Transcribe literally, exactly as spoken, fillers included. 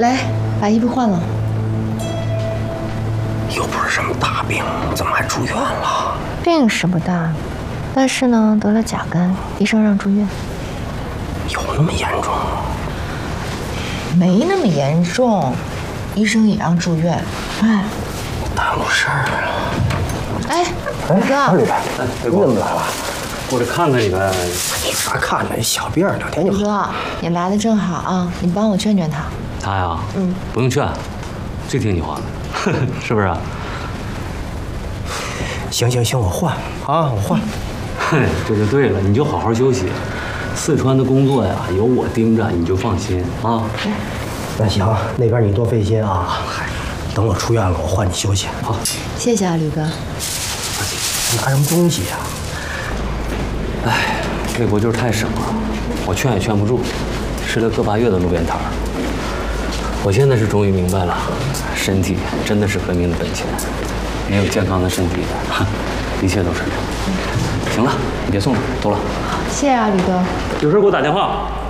来，把衣服换了。 又不是什么大病，怎么还住院了？ 病是不大，但是呢，得了甲肝，医生让住院。 有那么严重吗？ 没那么严重，医生也让住院。哎， 耽误事儿了。 哎，宇哥， 吕白，你怎么来了？ 过来看看你呗。 有啥看的？小病两天就好。 宇哥，你来的正好啊，你帮我劝劝他。 他呀， 嗯， 不用劝，最听你话的，是不是啊？ 行行行，我换啊，我换。 嘿，这就对了，你就好好休息。四川的工作呀，有我盯着，你就放心啊。 那行，那边你多费心啊。等我出院了，我换你休息。 好， 谢谢啊，吕哥。 拿什么东西呀？ 哎，这不就是太省了，我劝也劝不住，吃了个把月的路边摊儿。我现在是终于明白了，身体真的是革命的本钱，没有健康的身体，一切都是。行了，你别送了，走了。 谢谢啊，吕哥。 有事给我打电话。